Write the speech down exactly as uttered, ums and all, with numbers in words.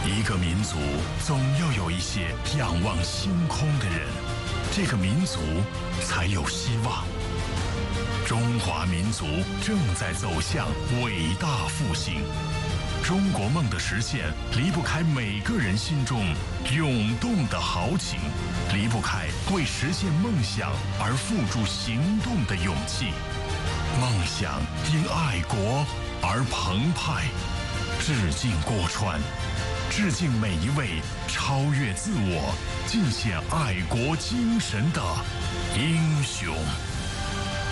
一个民族总要有一些仰望星空的人，这个民族才有希望。中华民族正在走向伟大复兴，中国梦的实现离不开每个人心中涌动的豪情，离不开为实现梦想而付诸行动的勇气。梦想因爱国而澎湃。致敬郭川，致敬每一位超越自我、尽显爱国精神的英雄。